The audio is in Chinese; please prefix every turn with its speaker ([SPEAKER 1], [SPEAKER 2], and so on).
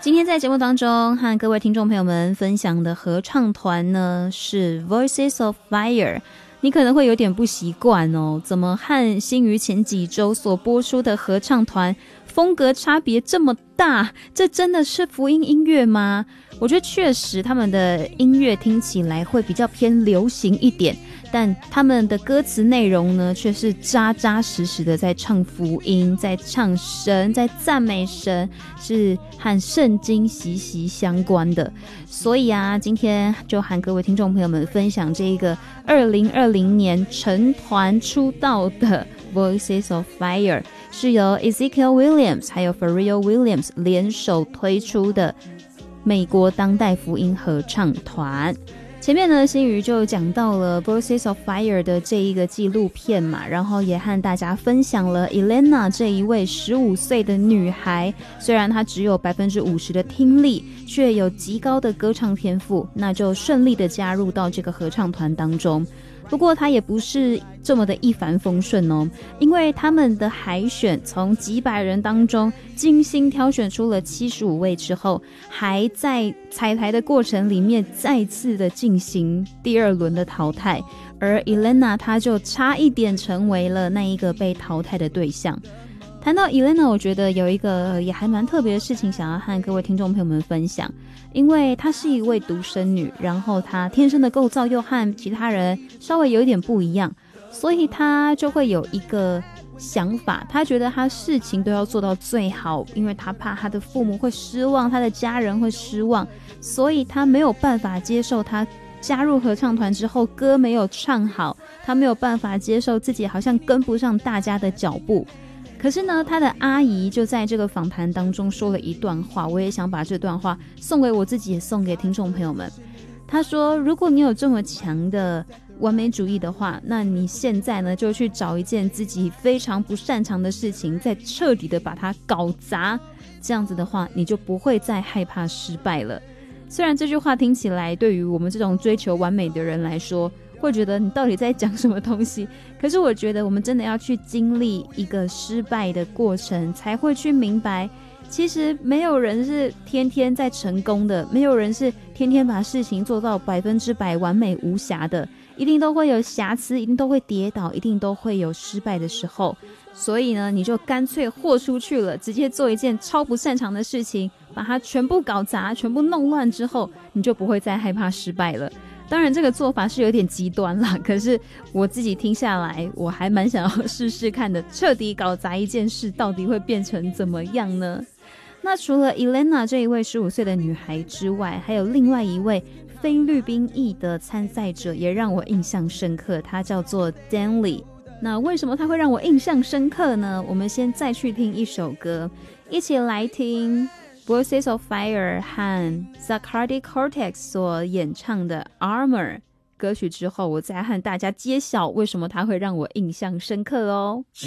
[SPEAKER 1] 今天在节目当中和各位听众朋友们分享的合唱团呢是 Voices of Fire。你可能会有点不习惯哦，怎么和新于前几周所播出的合唱团风格差别这么大？这真的是福音音乐吗？我觉得确实他们的音乐听起来会比较偏流行一点，但他们的歌词内容呢却是扎扎实实的在唱福音，在唱神，在赞美神，是和圣经息息相关的。所以啊，今天就和各位听众朋友们分享这一个2020年成团出道的 Voices of Fire， 是由 Ezekiel Williams 还有 Pharrell Williams 联手推出的美国当代福音合唱团。前面呢，新宇就讲到了 Voices of Fire 的这一个纪录片嘛，然后也和大家分享了 Elena 这一位15岁的女孩，虽然她只有 50% 的听力，却有极高的歌唱天赋，那就顺利的加入到这个合唱团当中。不过他也不是这么的一帆风顺哦，因为他们的海选从几百人当中精心挑选出了75位之后，还在彩排的过程里面再次的进行第二轮的淘汰，而 Elena 她就差一点成为了那一个被淘汰的对象。谈到 Elena， 我觉得有一个也还蛮特别的事情想要和各位听众朋友们分享，因为她是一位独生女，然后她天生的构造又和其他人稍微有一点不一样，所以她就会有一个想法，她觉得她事情都要做到最好，因为她怕她的父母会失望，她的家人会失望，所以她没有办法接受她加入合唱团之后歌没有唱好，她没有办法接受自己好像跟不上大家的脚步。可是呢，他的阿姨就在这个访谈当中说了一段话，我也想把这段话送给我自己，也送给听众朋友们。他说，如果你有这么强的完美主义的话，那你现在呢就去找一件自己非常不擅长的事情，再彻底的把它搞砸，这样子的话你就不会再害怕失败了。虽然这句话听起来对于我们这种追求完美的人来说会觉得你到底在讲什么东西，可是我觉得我们真的要去经历一个失败的过程，才会去明白其实没有人是天天在成功的，没有人是天天把事情做到100%完美无瑕的，一定都会有瑕疵，一定都会跌倒，一定都会有失败的时候。所以呢，你就干脆豁出去了，直接做一件超不擅长的事情，把它全部搞砸，全部弄乱之后，你就不会再害怕失败了。当然这个做法是有点极端啦，可是我自己听下来我还蛮想要试试看的，彻底搞砸一件事到底会变成怎么样呢？那除了 Elena 这一位15岁的女孩之外，还有另外一位菲律宾裔的参赛者也让我印象深刻，他叫做 Danley。 那为什么他会让我印象深刻呢？我们先再去听一首歌，一起来听Voices of Fire 和 Zacardi Cortex 所演唱的 Armor 歌曲之后，我再和大家揭晓为什么它会让我印象深刻哦。